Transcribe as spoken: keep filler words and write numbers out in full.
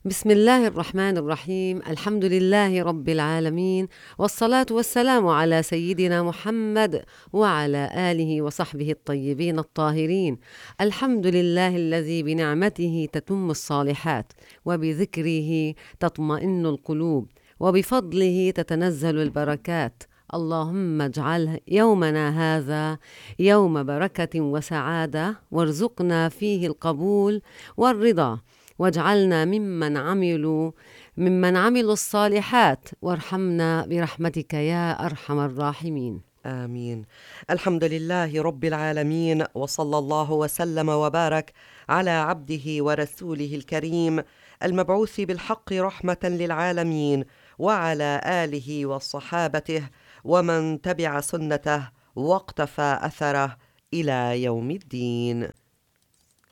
بسم الله الرحمن الرحيم. الحمد لله رب العالمين، والصلاة والسلام على سيدنا محمد وعلى آله وصحبه الطيبين الطاهرين. الحمد لله الذي بنعمته تتم الصالحات، وبذكره تطمئن القلوب، وبفضله تتنزل البركات. اللهم اجعل يومنا هذا يوم بركة وسعادة، وارزقنا فيه القبول والرضا، واجعلنا ممن عملوا ممن عملوا الصالحات، وارحمنا برحمتك يا أرحم الراحمين. آمين. الحمد لله رب العالمين، وصلى الله وسلم وبارك على عبده ورسوله الكريم المبعوث بالحق رحمة للعالمين، وعلى آله وصحابته ومن تبع سنته واقتفى أثره إلى يوم الدين.